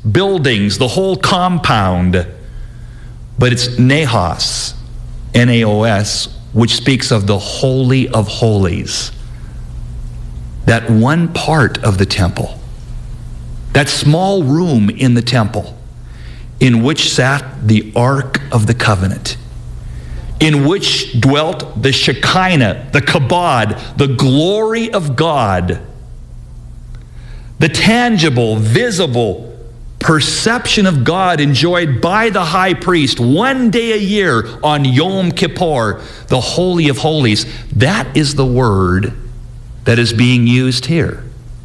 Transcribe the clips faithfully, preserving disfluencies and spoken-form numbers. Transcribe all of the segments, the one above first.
buildings, the whole compound. But it's Naos, N A O S, which speaks of the Holy of Holies. That one part of the temple, that small room in the temple, in which sat the Ark of the Covenant, in which dwelt the Shekinah, the Kabod, the glory of God, the tangible, visible perception of God enjoyed by the high priest one day a year on Yom Kippur, the Holy of Holies. That is the word that is being used here.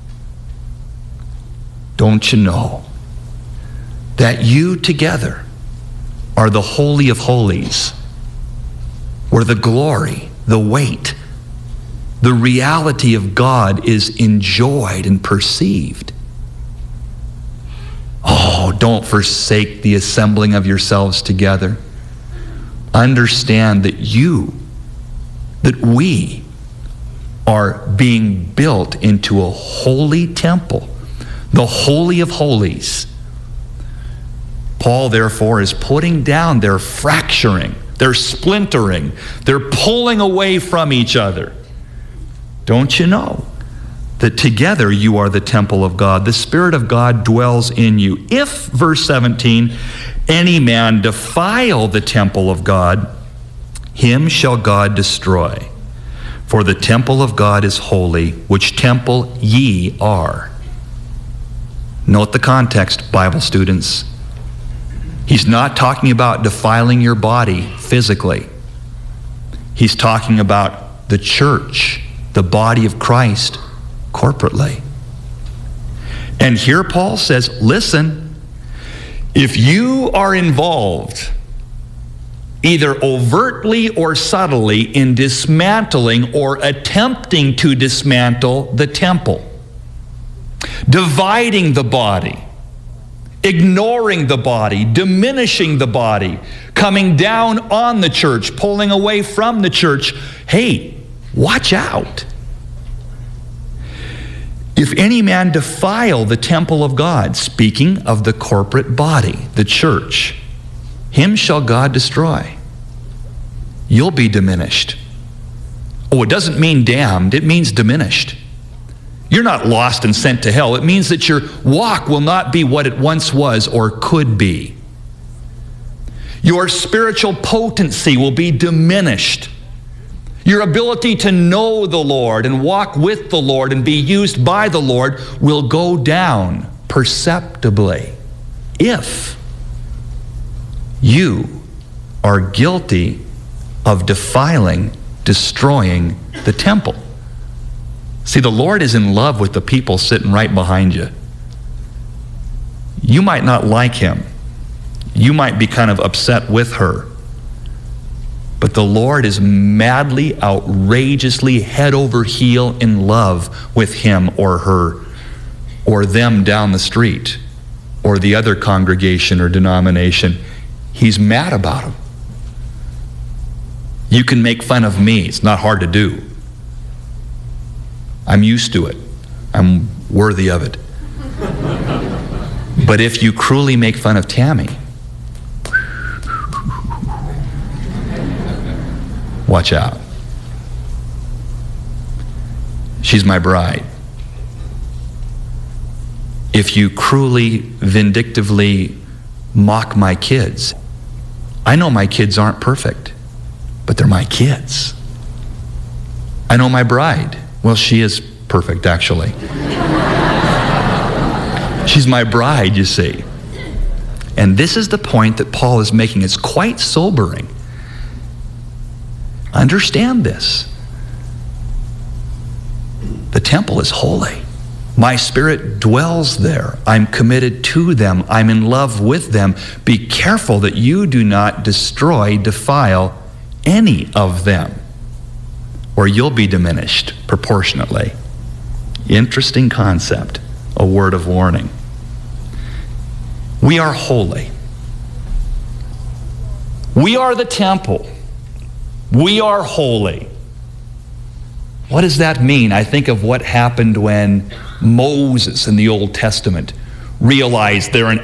Don't you know that you together are the Holy of Holies, where the glory, the weight, the reality of God is enjoyed and perceived? Oh, don't forsake the assembling of yourselves together. Understand that you, that we are being built into a holy temple, the Holy of Holies. Paul, therefore, is putting down their fracturing, their splintering, their pulling away from each other. Don't you know that together you are the temple of God? The Spirit of God dwells in you. If, verse seventeen, any man defile the temple of God, him shall God destroy. For the temple of God is holy, which temple ye are. Note the context, Bible students. He's not talking about defiling your body physically. He's talking about the church, the body of Christ, corporately. And here Paul says, listen, if you are involved either overtly or subtly in dismantling or attempting to dismantle the temple, dividing the body, ignoring the body, diminishing the body, coming down on the church, pulling away from the church, hey, watch out. If any man defile the temple of God, speaking of the corporate body, the church, him shall God destroy. You'll be diminished. Oh, it doesn't mean damned, it means diminished. You're not lost and sent to hell. It means that your walk will not be what it once was or could be. Your spiritual potency will be diminished. Your ability to know the Lord and walk with the Lord and be used by the Lord will go down perceptibly if you are guilty of defiling, destroying the temple. See, the Lord is in love with the people sitting right behind you. You might not like him. You might be kind of upset with her. But the Lord is madly, outrageously, head over heel in love with him or her or them down the street or the other congregation or denomination. He's mad about them. You can make fun of me. It's not hard to do. I'm used to it. I'm worthy of it. But if you cruelly make fun of Tammy, watch out. She's my bride. If you cruelly, vindictively mock my kids, I know my kids aren't perfect, but they're my kids. I know my bride. Well, she is perfect, actually. She's my bride, you see. And this is the point that Paul is making. It's quite sobering. Understand this. The temple is holy. My spirit dwells there. I'm committed to them. I'm in love with them. Be careful that you do not destroy, defile any of them, or you'll be diminished proportionately. Interesting concept, a word of warning. We are holy. We are the temple. We are holy. What does that mean? I think of what happened when Moses in the Old Testament realized they're an